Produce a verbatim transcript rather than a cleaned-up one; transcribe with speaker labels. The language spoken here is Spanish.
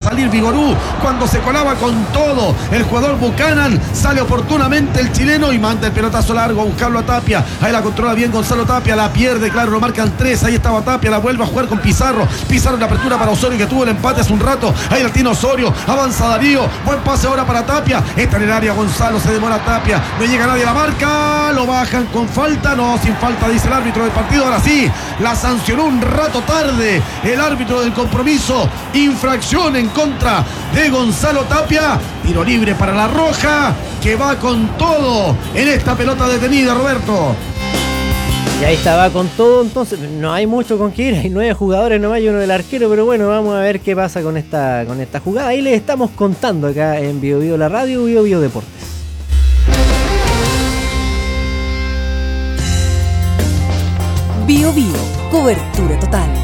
Speaker 1: salir Vigorú cuando se colaba con todo el jugador Buchanan. Sale oportunamente el chileno y manda el pelotazo largo a buscarlo a Tapia. Ahí la controla bien Gonzalo Tapia, la pierde, claro, lo marcan tres. Ahí estaba Tapia, la vuelve a jugar con Pizarro. Pizarro en la apertura para Osorio, que tuvo el empate hace un rato. Ahí la tiene Osorio, avanza Darío, buen pase ahora para Tapia. Está en el área Gonzalo, se demora Tapia, no llega nadie a la marca, lo bajan con falta, no, sin falta dice el árbitro del partido. Ahora sí, la sancionó un rato tarde el árbitro del compromiso. Infracción en contra de Gonzalo Tapia. Tiro libre para la Roja, que va con todo en esta pelota detenida, Roberto.
Speaker 2: Y ahí estaba con todo, entonces no hay mucho con que ir, hay nueve jugadores nomás y uno del arquero, pero bueno, vamos a ver qué pasa con esta, con esta jugada. Ahí les estamos contando acá en Bio Bio la radio, Bio Bio Deportes.
Speaker 3: Bio Bio, cobertura total.